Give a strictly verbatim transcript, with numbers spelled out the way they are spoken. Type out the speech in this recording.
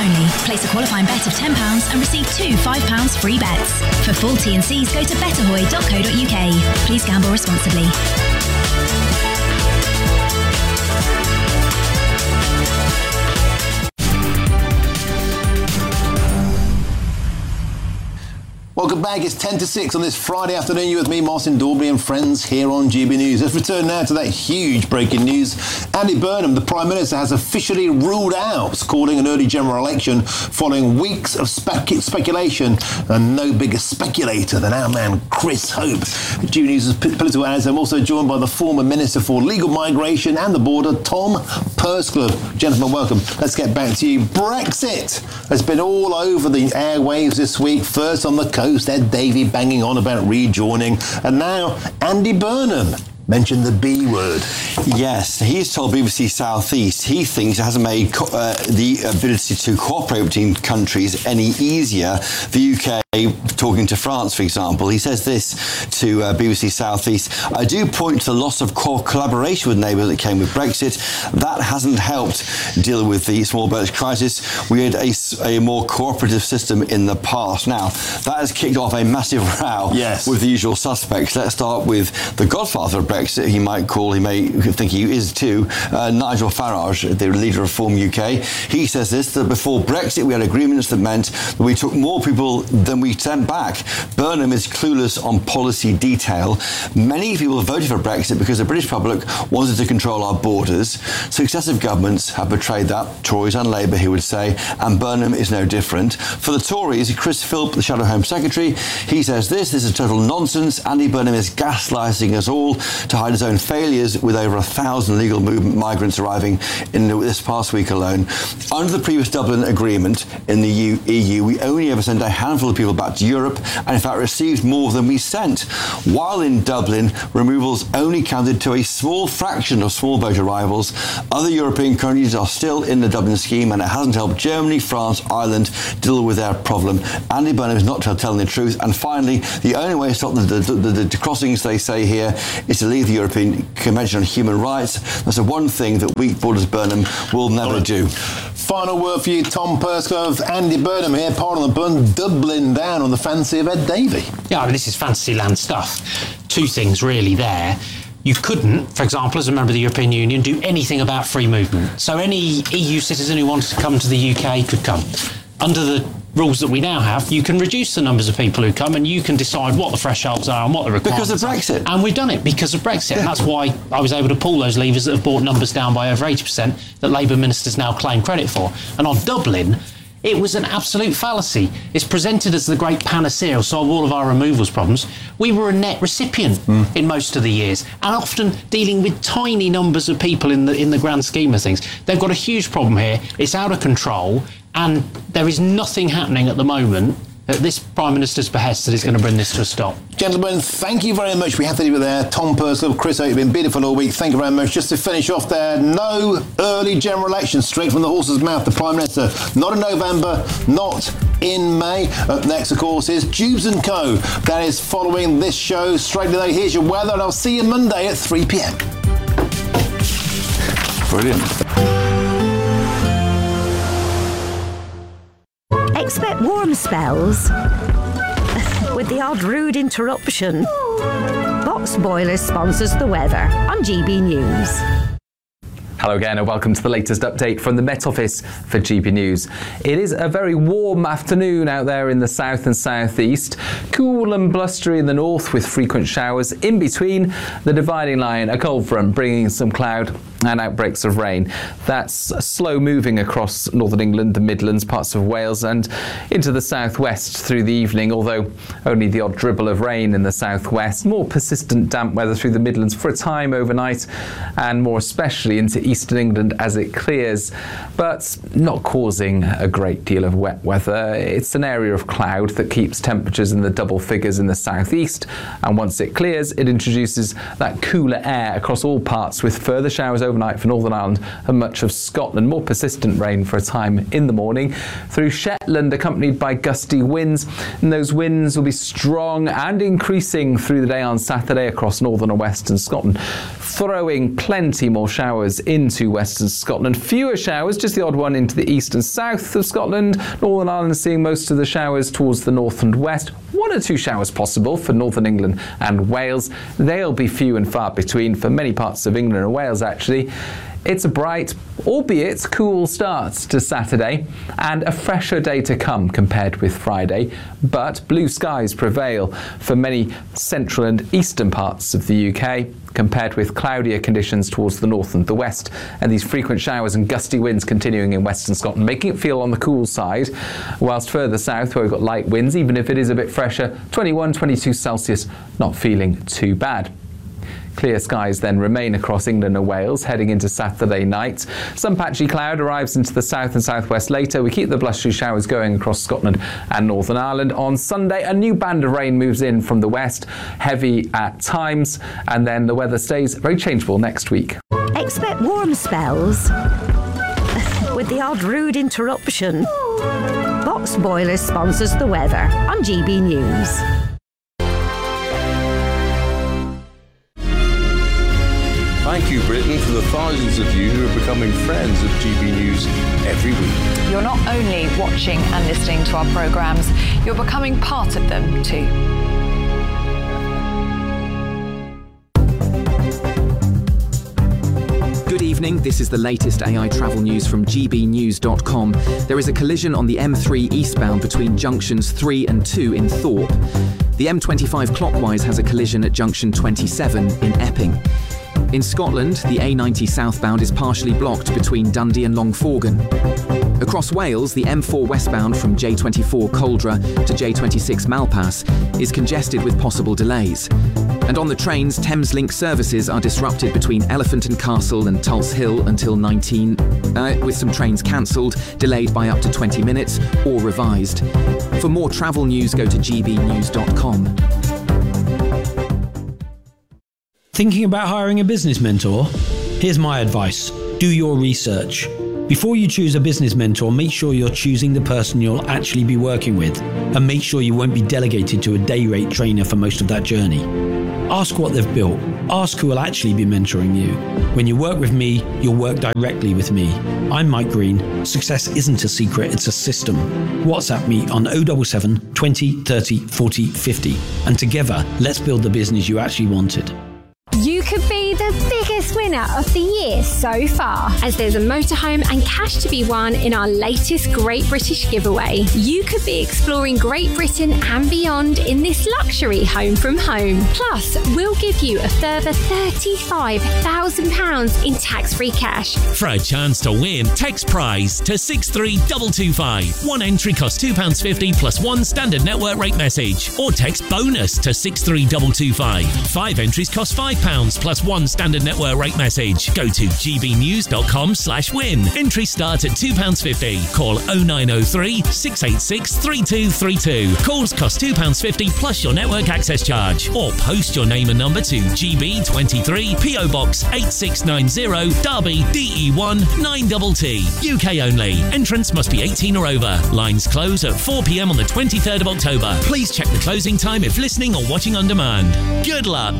only. Place a qualifying bet of ten pounds and receive two five pounds free bets. For full T and Cs, go to betterhoy dot co dot uk. Please gamble responsibly. Welcome back. It's ten to six on this Friday afternoon. You with me, Martin Daubry, and friends here on G B News. Let's return now to that huge breaking news. Andy Burnham, the Prime Minister, has officially ruled out calling an early general election following weeks of spec- speculation, and no bigger speculator than our man Chris Hope. G B News' political analyst. I'm also joined by the former Minister for Legal Migration and the Border, Tom Pursglove. Gentlemen, welcome. Let's get back to you. Brexit has been all over the airwaves this week. First on the coast, Ed Davey banging on about rejoining, and now Andy Burnham mentioned the B word. Yes, he's told B B C South East he thinks it hasn't made co- uh, the ability to cooperate between countries any easier. The U K talking to France, for example, he says this to uh, B B C South East: I do point to the loss of co- collaboration with neighbours that came with Brexit. That hasn't helped deal with the small boats crisis. We had a, a more cooperative system in the past. Now, that has kicked off a massive row yes. with the usual suspects. Let's start with the godfather of Brexit, he might call, he may think he is too, uh, Nigel Farage, the leader of Reform U K. He says this, that before Brexit we had agreements that meant that we took more people than we sent back. Burnham is clueless on policy detail. Many people voted for Brexit because the British public wanted to control our borders. Successive governments have betrayed that, Tories and Labour, he would say, and Burnham is no different. For the Tories, Chris Philp, the Shadow Home Secretary, he says this, this is total nonsense. Andy Burnham is gaslighting us all to hide his own failures with over a thousand legal movement migrants arriving in this past week alone. Under the previous Dublin Agreement in the E U, we only ever sent a handful of people back to Europe and in fact received more than we sent. While in Dublin, removals only counted to a small fraction of small boat arrivals. Other European countries are still in the Dublin scheme and it hasn't helped Germany, France, Ireland deal with their problem. Andy Burnham is not telling the truth. And finally, the only way to stop the, the, the, the crossings, they say here, is to leave the European Convention on Human Rights. That's the one thing that weak borders Burnham will never do. Final word for you, Tom Pursglove. Andy Burnham here, pardon the pun, doubling down on the fancy of Ed Davey. Yeah, I mean, this is fantasy land stuff. Two things really there. You couldn't, for example, as a member of the European Union, do anything about free movement. So any E U citizen who wanted to come to the U K could come. Under the rules that we now have, you can reduce the numbers of people who come and you can decide what the thresholds are and what the requirements are. Because of Brexit. And we've done it because of Brexit. Yeah. And that's why I was able to pull those levers that have brought numbers down by over eighty percent that Labour ministers now claim credit for. And on Dublin, it was an absolute fallacy. It's presented as the great panacea to solve all of our removals problems. We were a net recipient mm. in most of the years, and often dealing with tiny numbers of people in the in the grand scheme of things. They've got a huge problem here. It's out of control, and there is nothing happening at the moment at this Prime Minister's behest that is going to bring this to a stop. Gentlemen, thank you very much. We have to leave it there. Tom Pursglove, Chris Hope, you've been beautiful all week. Thank you very much. Just to finish off there, no early general election, straight from the horse's mouth, the Prime Minister. Not in November, not in May. Up next, of course, is Jubes and Co. That is following this show straight away. Here's your weather, and I'll see you Monday at three p.m. Brilliant. Expect warm spells with the odd rude interruption. Box Boilers sponsors the weather on G B News. Hello again and welcome to the latest update from the Met Office for G B News. It is a very warm afternoon out there in the south and southeast. Cool and blustery in the north with frequent showers. In between, the dividing line, a cold front bringing some cloud and outbreaks of rain. That's slow moving across northern England, the Midlands, parts of Wales and into the southwest through the evening, although only the odd dribble of rain in the southwest. More persistent damp weather through the Midlands for a time overnight and more especially into eastern England as it clears, but not causing a great deal of wet weather. It's an area of cloud that keeps temperatures in the double figures in the southeast, and once it clears, it introduces that cooler air across all parts with further showers over overnight for Northern Ireland and much of Scotland. More persistent rain for a time in the morning through Shetland, accompanied by gusty winds. And those winds will be strong and increasing through the day on Saturday across northern and western Scotland, throwing plenty more showers into western Scotland. Fewer showers, just the odd one into the east and south of Scotland. Northern Ireland seeing most of the showers towards the north and west. One or two showers possible for northern England and Wales. They'll be few and far between for many parts of England and Wales, actually. It's a bright, albeit cool start to Saturday and a fresher day to come compared with Friday, but blue skies prevail for many central and eastern parts of the U K compared with cloudier conditions towards the north and the west, and these frequent showers and gusty winds continuing in western Scotland, making it feel on the cool side, whilst further south where we've got light winds, even if it is a bit fresher, twenty-one, twenty-two Celsius, not feeling too bad. Clear skies then remain across England and Wales heading into Saturday night. Some patchy cloud arrives into the south and southwest later. We keep the blustery showers going across Scotland and Northern Ireland. On Sunday, a new band of rain moves in from the west, heavy at times, and then the weather stays very changeable next week. Expect warm spells with the odd rude interruption. Box Boilers sponsors the weather on G B News. Thank you, Britain, for the thousands of you who are becoming friends of G B News every week. You're not only watching and listening to our programmes, you're becoming part of them too. Good evening, this is the latest A I travel news from G B news dot com. There is a collision on the M three eastbound between junctions three and two in Thorpe. The M twenty-five clockwise has a collision at junction twenty-seven in Epping. In Scotland, the A ninety southbound is partially blocked between Dundee and Longforgan. Across Wales, the M four westbound from J twenty-four Coldra to J twenty-six Malpass is congested with possible delays. And on the trains, Thameslink services are disrupted between Elephant and Castle and Tulse Hill until nineteen, uh, with some trains cancelled, delayed by up to twenty minutes, or revised. For more travel news, go to G B news dot com. Thinking about hiring a business mentor? Here's my advice. Do your research. Before you choose a business mentor, make sure you're choosing the person you'll actually be working with, and make sure you won't be delegated to a day rate trainer for most of that journey. Ask what they've built. Ask who will actually be mentoring you. When you work with me, you'll work directly with me. I'm Mike Green. Success isn't a secret, it's a system. WhatsApp me on oh seven seven, twenty, thirty, forty, fifty. And together, let's build the business you actually wanted. You could be the biggest winner of the year so far, as there's a motorhome and cash to be won in our latest Great British giveaway. You could be exploring Great Britain and beyond in this luxury home from home. Plus, we'll give you a further thirty-five thousand pounds in tax-free cash. For a chance to win, text prize to six three two two five. One entry costs two pounds fifty plus one standard network rate message. Or text bonus to six three two two five. Five entries cost five pounds plus one standard network rate message. Go to G B news dot com slash win. Entries start at two pounds fifty. Call oh nine oh three, six eight six, three two three two. Calls cost two pounds fifty plus your network access charge. Or post your name and number to G B twenty-three, P O Box eight six nine zero, Derby, D E one nine T T. U K only. Entrance must be eighteen or over. Lines close at four p m on the twenty-third of October. Please check the closing time if listening or watching on demand. Good luck.